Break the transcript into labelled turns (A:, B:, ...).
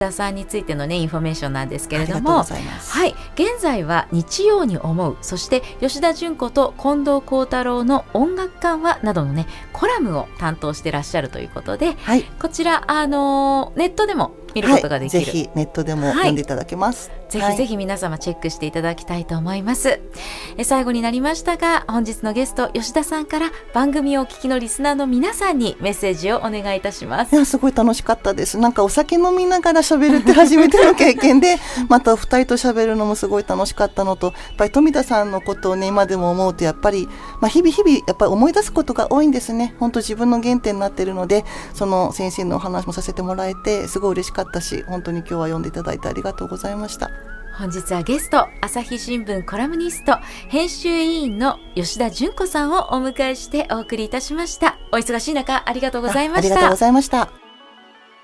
A: 田さんについてのねインフォメーションなんですけれども、
B: ありがとうございます。
A: はい、現在は日曜に思う、そして吉田純子と近藤幸太郎の音楽館はなどのねコラムを担当してらっしゃるということで、
B: はい、
A: こちらネットでも見ることができる、
B: はい、ぜひネットでも読んでいただけます、
A: ぜひぜひ皆様チェックしていただきたいと思います。最後になりましたが、本日のゲスト吉田さんから番組をお聞きのリスナーの皆さんにメッセージをお願いいたします。
B: いや、すごい楽しかったです。なんかお酒飲みながら喋るって初めての経験でまたお二人と喋るのもすごい楽しかったのと、やっぱり富田さんのことをね今でも思うとやっぱり、日々やっぱり思い出すことが多いんですね。本当自分の原点になっているので、その先生のお話もさせてもらえてすごい嬉しかったし、本当に今日は読んでいただいてありがとうございました。
A: 本日はゲスト朝日新聞コラムニスト編集委員の吉田純子さんをお迎えしてお送りいたしました。お忙しい中ありがとうございました。
B: ありがとうございました。